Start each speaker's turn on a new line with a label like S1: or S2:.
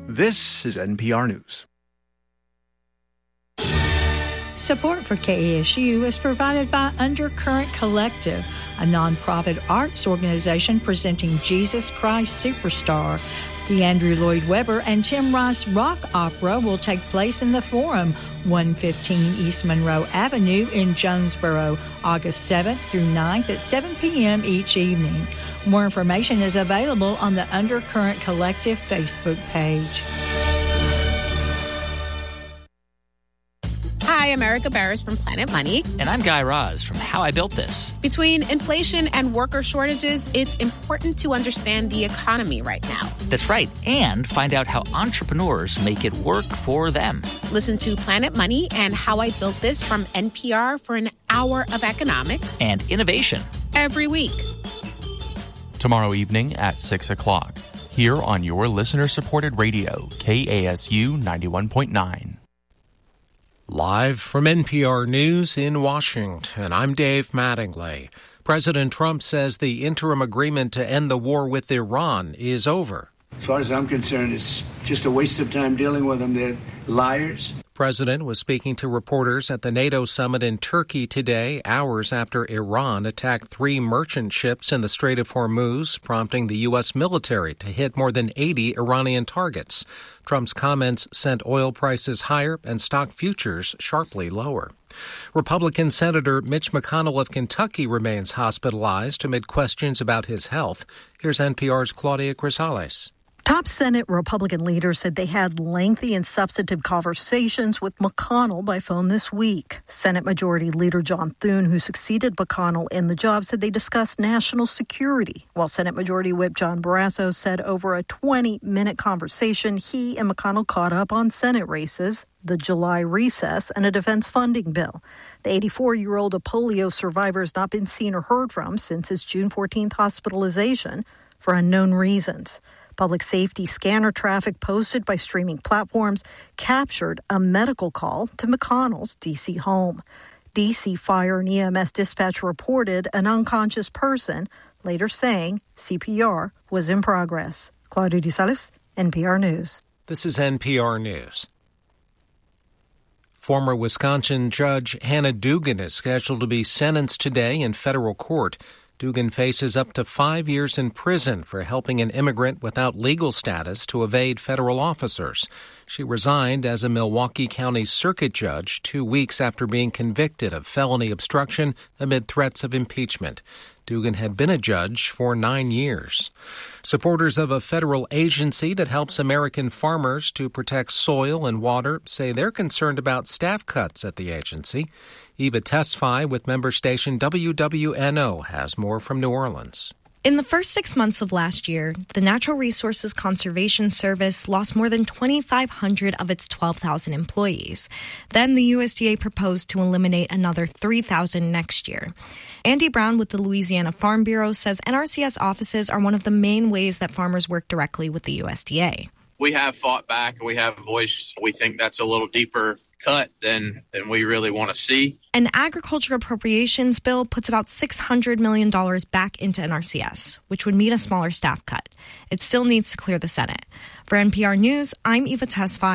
S1: This is NPR News.
S2: Support for KASU is provided by Undercurrent Collective, a nonprofit arts organization presenting Jesus Christ Superstar. The Andrew Lloyd Webber and Tim Rice Rock Opera will take place in the Forum, 115 East Monroe Avenue in Jonesboro, August 7th through 9th at 7 p.m. each evening. More information is available on the Undercurrent Collective Facebook page.
S3: Hi, I'm Erica Barris from Planet Money.
S4: And I'm Guy Raz from How I Built This.
S3: Between inflation and worker shortages, it's important to understand the economy right now.
S4: That's right. And find out how entrepreneurs make it work for them.
S3: Listen to Planet Money and How I Built This from NPR for an hour of economics
S4: and innovation
S3: every week.
S5: Tomorrow evening at 6 o'clock, here on your listener-supported radio, KASU 91.9.
S6: Live from NPR News in Washington, I'm Dave Mattingly. President Trump says the interim agreement to end the war with Iran is over.
S7: As far as I'm concerned, it's just a waste of time dealing with them. They're liars.
S6: The president was speaking to reporters at the NATO summit in Turkey today, hours after Iran attacked 3 merchant ships in the Strait of Hormuz, prompting the U.S. military to hit more than 80 Iranian targets. Trump's comments sent oil prices higher and stock futures sharply lower. Republican Senator Mitch McConnell of Kentucky remains hospitalized amid questions about his health. Here's NPR's Claudia Grisales.
S8: Top Senate Republican leaders said they had lengthy and substantive conversations with McConnell by phone this week. Senate Majority Leader John Thune, who succeeded McConnell in the job, said they discussed national security, while Senate Majority Whip John Barrasso said over a 20-minute conversation, he and McConnell caught up on Senate races, the July recess, and a defense funding bill. The 84-year-old polio survivor has not been seen or heard from since his June 14th hospitalization for unknown reasons. Public safety scanner traffic posted by streaming platforms captured a medical call to McConnell's D.C. home. D.C. Fire and EMS dispatch reported an unconscious person, later saying CPR was in progress. Claudia Grisales, NPR News.
S6: This is NPR News. Former Wisconsin Judge Hannah Dugan is scheduled to be sentenced today in federal court. Dugan faces up to 5 years in prison for helping an immigrant without legal status to evade federal officers. She resigned as a Milwaukee County Circuit Judge 2 weeks after being convicted of felony obstruction amid threats of impeachment. Dugan had been a judge for 9 years. Supporters of a federal agency that helps American farmers to protect soil and water say they're concerned about staff cuts at the agency. Eva Tesfaye with member station WWNO has more from New Orleans.
S9: In the first 6 months of last year, the Natural Resources Conservation Service lost more than 2,500 of its 12,000 employees. Then the USDA proposed to eliminate another 3,000 next year. Andy Brown with the Louisiana Farm Bureau says NRCS offices are one of the main ways that farmers work directly with the USDA.
S10: We have fought back and we have voiced. We think that's a little deeper cut than we really want to see.
S9: An agriculture appropriations bill puts about $600 million back into NRCS, which would mean a smaller staff cut. It still needs to clear the Senate. For NPR News, I'm Eva Tesfaye.